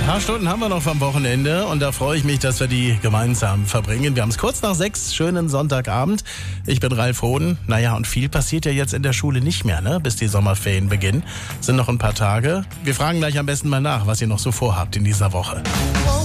Ein paar Stunden haben wir noch vom Wochenende und da freue ich mich, dass wir die gemeinsam verbringen. Wir haben es kurz nach 6, schönen Sonntagabend. Ich bin Ralf Hohn. Naja, und viel passiert ja jetzt in der Schule nicht mehr, ne? Bis die Sommerferien beginnen. Sind noch ein paar Tage. Wir fragen gleich am besten mal nach, was ihr noch so vorhabt in dieser Woche.